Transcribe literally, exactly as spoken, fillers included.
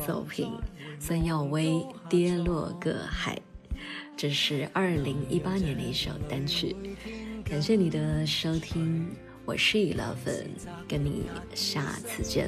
作品孙耀威《跌落个海》，这是二零一八年的一首单曲。感谢你的收听，我是 Eleven， 跟你下次见。